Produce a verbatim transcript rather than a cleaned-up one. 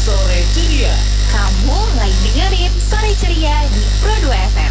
Sore Ceria. Kamu lagi dengerin Sore Ceria di Pro dua F M.